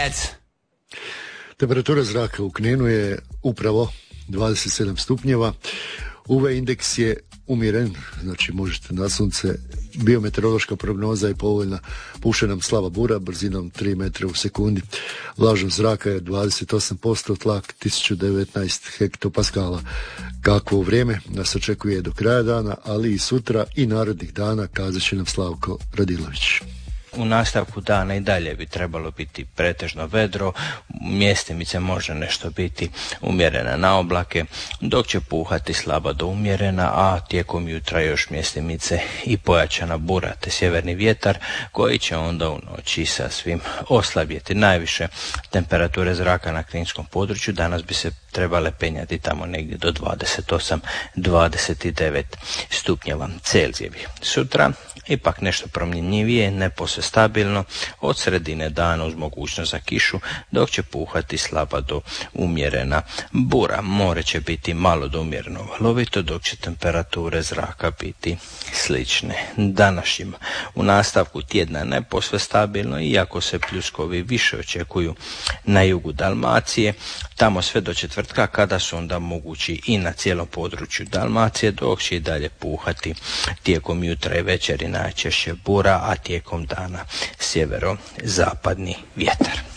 Knez. Temperatura zraka u Kninu je upravo 27 stupnjeva. UV indeks je umjeren, znači možete na sunce. Biometeorološka prognoza je povoljna. Puše nam slaba bura brzinom 3 metra u sekundi. Vlažnost zraka je 28%, tlak 1019 hektopaskala. Kakvo vrijeme nas očekuje do kraja dana, ali i sutra i narednih dana, kazat će nam Slavko Radilović. U nastavku dana i dalje bi trebalo biti pretežno vedro, mjestimice može nešto biti umjerena na oblake, dok će puhati slaba do umjerena, a tijekom jutra još mjestimice i pojačana bura te sjeverni vjetar koji će onda u noći sasvim oslabjeti. Najviše temperature zraka na kninskom području danas bi se trebale penjati tamo negdje do 28-29 stupnjeva Celzijevih. Sutra ipak nešto promjenjivije, ne posve stabilno, od sredine dana uz mogućnost za kišu, dok će puhati slaba do umjerena bura. More će biti malo do umjereno valovito, dok će temperature zraka biti slične današnjima. U nastavku tjedna ne posve stabilno, iako se pljuskovi više očekuju na jugu Dalmacije, tamo sve do četvrtka, kada su onda mogući i na cijelom području Dalmacije, dok će i dalje puhati tijekom jutra i večeri najčešće bura, a tijekom dana sjeverozapadni vjetar.